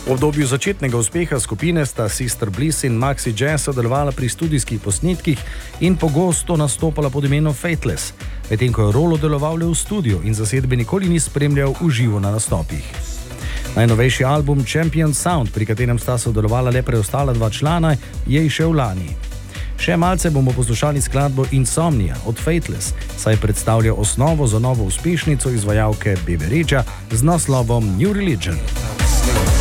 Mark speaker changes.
Speaker 1: V obdobju začetnega uspeha skupine sta Sister Bliss in Maxi Jazz sodelovala pri studijskih posnetkih in pogosto nastopala pod imenom Fateless, medtem ko je Rolo deloval le v studiu in zasedbe nikoli ni spremljal v živo na nastopih. Najnovejši album Champion Sound, pri katerem sta sodelovala le preostala dva člana, je izšel lani. Še malce bomo poslušali skladbo Insomnia od Fateless, saj predstavlja osnovo za novo uspešnico izvajalke Bebe Rexha z naslovom New Religion.